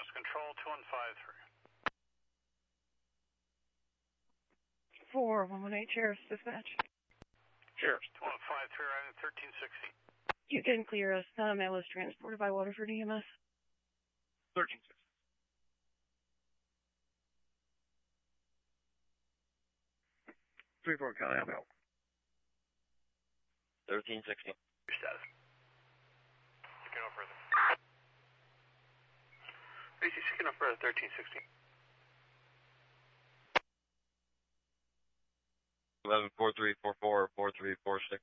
Control 2153. 4118 Sheriff's Dispatch. Sheriff's 2153, Island 1360. You can clear us. Mail is transported by Waterford EMS. 1360. 3-4 Cali, I'm out. 1360. Your status. Seeking no further. AC, seeking no further, 1360. 11-4344-4346.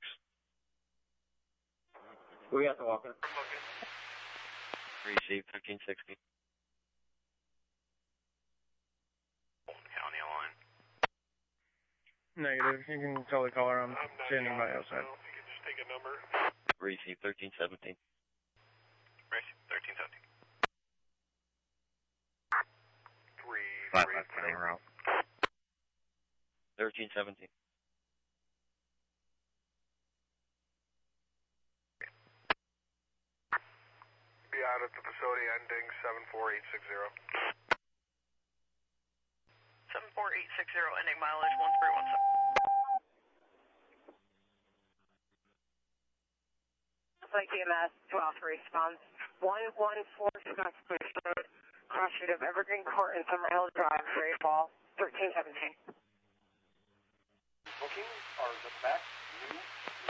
We got the walker. Receive 1360. County line. Negative. You can tell the caller I'm standing by outside. So you can just take a number. Receive 1317. Receive 1317. 5-5 Cali, we're out. 1317. Be out at the facility ending 74860. 74860, ending mileage 1317. Like EMS, 12 response. 114 Scotts Bridge Road, cross street of Evergreen Court and Summerhill Drive, Great Falls, 1317. Bookings are the best new